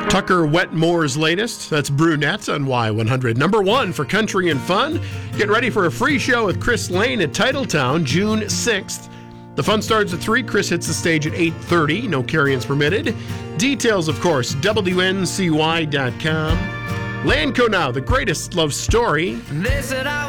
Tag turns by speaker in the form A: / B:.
A: Tucker Wetmore's latest, that's Brunette on Y100. Number 1 for country and fun. Get ready for a free show with Chris Lane at Titletown, June 6th. The fun starts at 3. Chris hits the stage at 8:30. No carry-ins permitted. Details, of course, WNCY.com. Lanco Now, the greatest love story.